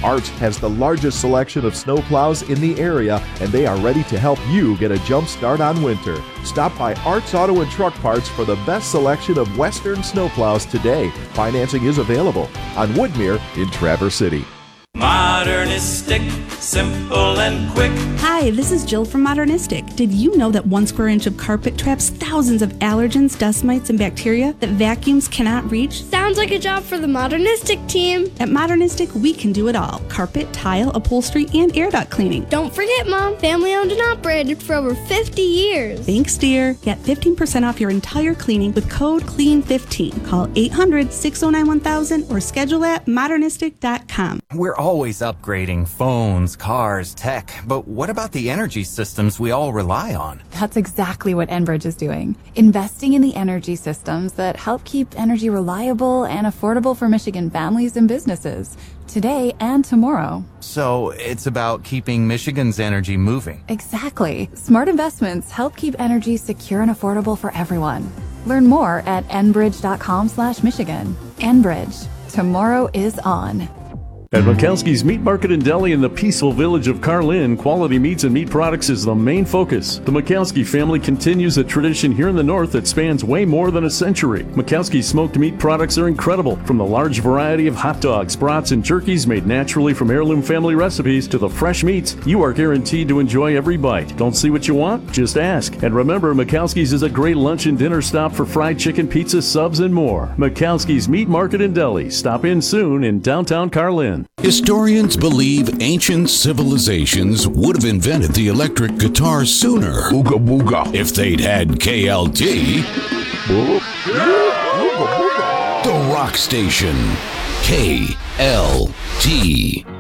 Arts has the largest selection of snowplows in the area, and they are ready to help you get a jump start on winter. Stop by Arts Auto and Truck Parts for the best selection of Western snowplows today. Financing is available on Woodmere in Traverse City. Modernistic, simple and quick. Hi, this is Jill from Modernistic. Did you know that 1 square inch of carpet traps thousands of allergens, dust mites, and bacteria that vacuums cannot reach? Sounds like a job for the Modernistic team. At Modernistic, we can do it all. Carpet, tile, upholstery, and air duct cleaning. Don't forget, Mom, family owned and operated for over 50 years. Thanks, dear. Get 15% off your entire cleaning with code CLEAN15. Call 800-609-1000 or schedule at modernistic.com. We're always upgrading phones, cars, tech, but what about the energy systems we all rely on? That's exactly what Enbridge is doing. Investing in the energy systems that help keep energy reliable and affordable for Michigan families and businesses, today and tomorrow. So it's about keeping Michigan's energy moving. Exactly. Smart investments help keep energy secure and affordable for everyone. Learn more at enbridge.com/Michigan. Enbridge. Tomorrow is on. At Mikowski's Meat Market and Deli in the peaceful village of Carlin, quality meats and meat products is the main focus. The Mikowski family continues a tradition here in the north that spans way more than a century. Mikowski's smoked meat products are incredible, from the large variety of hot dogs, brats, and jerkies made naturally from heirloom family recipes to the fresh meats. You are guaranteed to enjoy every bite. Don't see what you want? Just ask. And remember, Mikowski's is a great lunch and dinner stop for fried chicken, pizza, subs, and more. Mikowski's Meat Market and Deli. Stop in soon in downtown Carlin. Historians believe ancient civilizations would have invented the electric guitar sooner. Ooga booga. If they'd had KLT. The Rock Station. KLT.